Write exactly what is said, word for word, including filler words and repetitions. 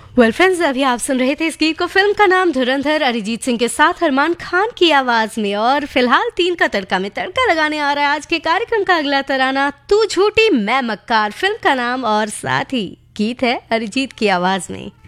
Well friends, अभी आप सुन रहे थे इस गीत को। फिल्म का नाम धुरंधर, अरिजीत सिंह के साथ अरमान खान की आवाज में। और फिलहाल तीन का तड़का में तड़का लगाने आ रहा है आज के कार्यक्रम का अगला तराना, तू झूठी मैं मक्कार फिल्म का नाम, और साथ ही गीत है अरिजीत की आवाज में।